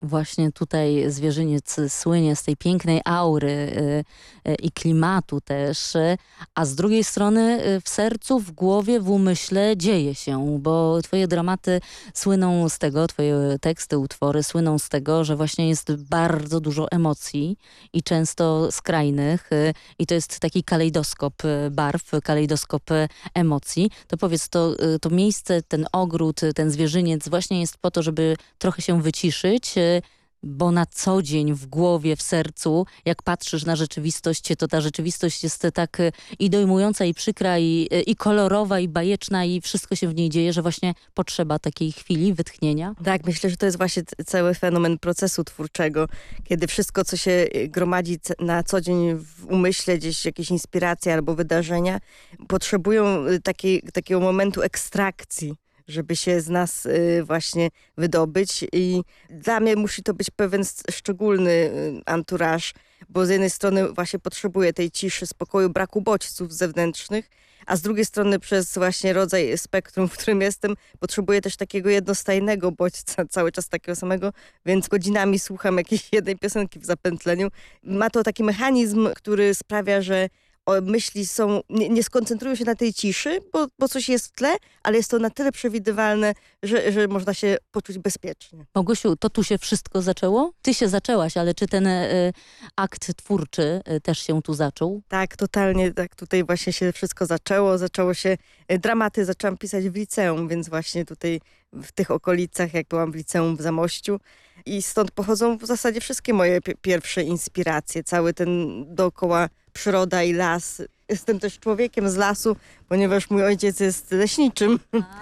Właśnie tutaj zwierzyniec słynie z tej pięknej aury i klimatu też, a z drugiej strony w sercu, w głowie, w umyśle dzieje się, bo twoje dramaty słyną z tego, twoje teksty, utwory słyną z tego, że właśnie jest bardzo dużo emocji i często skrajnych i to jest taki kalejdoskop barw, kalejdoskop emocji. To powiedz, to miejsce, ten ogród, ten zwierzyniec właśnie jest po to, żeby trochę się wyciszyć, bo na co dzień w głowie, w sercu, jak patrzysz na rzeczywistość, to ta rzeczywistość jest tak i dojmująca, i przykra, i kolorowa, i bajeczna, i wszystko się w niej dzieje, że właśnie potrzeba takiej chwili wytchnienia. Tak, myślę, że to jest właśnie cały fenomen procesu twórczego, kiedy wszystko, co się gromadzi na co dzień w umyśle, gdzieś jakieś inspiracje albo wydarzenia, potrzebują takiego momentu ekstrakcji, żeby się z nas właśnie wydobyć. I dla mnie musi to być pewien szczególny anturaż, bo z jednej strony właśnie potrzebuję tej ciszy, spokoju, braku bodźców zewnętrznych, a z drugiej strony przez właśnie rodzaj spektrum, w którym jestem, potrzebuję też takiego jednostajnego bodźca, cały czas takiego samego, więc godzinami słucham jakiejś jednej piosenki w zapętleniu. Ma to taki mechanizm, który sprawia, że myśli nie skoncentrują się na tej ciszy, bo coś jest w tle, ale jest to na tyle przewidywalne, że można się poczuć bezpiecznie. Małgosiu, to tu się wszystko zaczęło? Ty się zaczęłaś, ale czy ten akt twórczy też się tu zaczął? Tak, totalnie, tak tutaj właśnie się wszystko zaczęło. Zaczęło się, dramaty zaczęłam pisać w liceum, więc właśnie tutaj w tych okolicach, jak byłam w liceum w Zamościu. I stąd pochodzą w zasadzie wszystkie moje pierwsze inspiracje, cały ten dookoła przyroda i las. Jestem też człowiekiem z lasu, ponieważ mój ojciec jest leśniczym.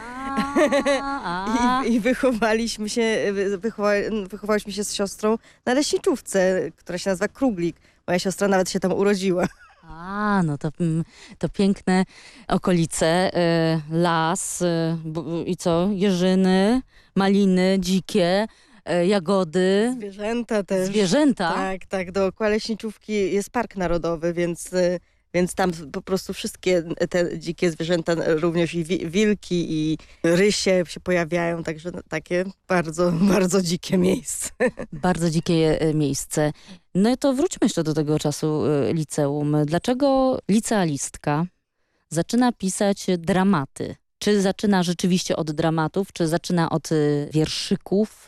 I wychowaliśmy się z siostrą na leśniczówce, która się nazywa Kruglik. Moja siostra nawet się tam urodziła. No to piękne okolice, las i co? Jeżyny, maliny, dzikie, jagody. Zwierzęta też. Zwierzęta? Tak, tak. Dookoła leśniczówki jest park narodowy, więc tam po prostu wszystkie te dzikie zwierzęta, również i wilki i rysie się pojawiają, także takie bardzo, bardzo dzikie miejsce. Bardzo dzikie miejsce. No to wróćmy jeszcze do tego czasu liceum. Dlaczego licealistka zaczyna pisać dramaty? Czy zaczyna rzeczywiście od dramatów, czy zaczyna od wierszyków,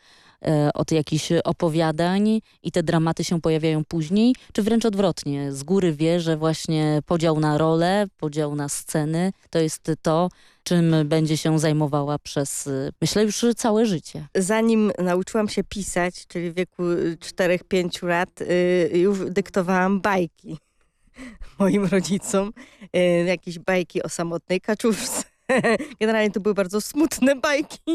od jakichś opowiadań i te dramaty się pojawiają później, czy wręcz odwrotnie? Z góry wie, że właśnie podział na role, podział na sceny to jest to, czym będzie się zajmowała przez, myślę, już całe życie. Zanim nauczyłam się pisać, czyli w wieku 4-5 lat, już dyktowałam bajki moim rodzicom. Jakieś bajki o samotnej kaczuszce. Generalnie to były bardzo smutne bajki.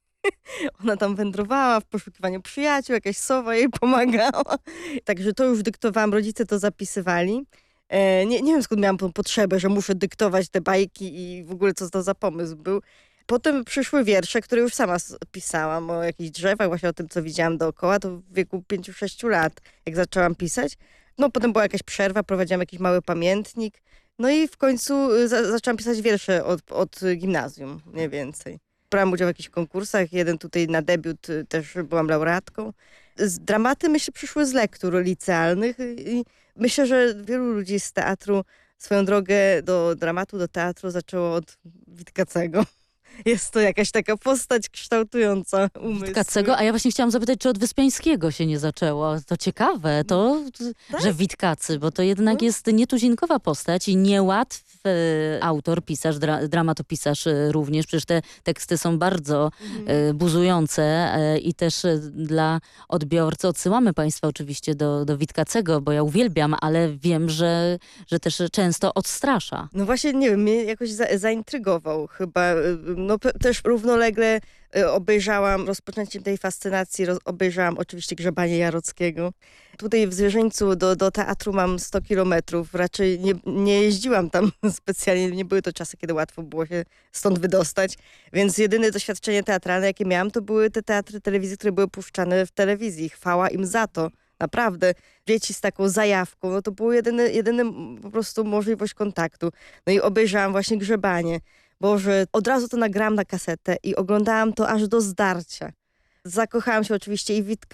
Ona tam wędrowała w poszukiwaniu przyjaciół, jakaś sowa jej pomagała. Także to już dyktowałam, rodzice to zapisywali. Nie wiem, skąd miałam tą potrzebę, że muszę dyktować te bajki i w ogóle co to za pomysł był. Potem przyszły wiersze, które już sama pisałam o jakichś drzewach, właśnie o tym, co widziałam dookoła. To w wieku 5-6 lat, jak zaczęłam pisać. No potem była jakaś przerwa, prowadziłam jakiś mały pamiętnik. No i w końcu zaczęłam pisać wiersze od gimnazjum, mniej więcej. Brałam udział w jakichś konkursach, jeden tutaj na debiut też byłam laureatką. Dramaty, myślę, przyszły z lektur licealnych i myślę, że wielu ludzi z teatru swoją drogę do dramatu, do teatru zaczęło od Witkacego. Jest to jakaś taka postać kształtująca umysł. Witkacego, a ja właśnie chciałam zapytać, czy od Wyspiańskiego się nie zaczęło. To ciekawe, Tak? że Witkacy, bo to jednak jest nietuzinkowa postać i niełatwy autor, pisarz, dramatopisarz również. Przecież te teksty są bardzo buzujące i też dla odbiorcy odsyłamy Państwa oczywiście do Witkacego, bo ja uwielbiam, ale wiem, że też często odstrasza. No właśnie, nie wiem, mnie jakoś zaintrygował chyba. No też równolegle obejrzałam, rozpoczęciem tej fascynacji, obejrzałam oczywiście Grzebanie Jarockiego. Tutaj w Zwierzyńcu do teatru mam 100 kilometrów. Raczej nie jeździłam tam specjalnie. Nie były to czasy, kiedy łatwo było się stąd wydostać. Więc jedyne doświadczenie teatralne, jakie miałam, to były te teatry telewizji, które były puszczane w telewizji. Chwała im za to. Naprawdę. Dzieci z taką zajawką. No to było jedyny po prostu możliwość kontaktu. No i obejrzałam właśnie Grzebanie. Boże, od razu to nagrałam na kasetę i oglądałam to aż do zdarcia. Zakochałam się oczywiście i w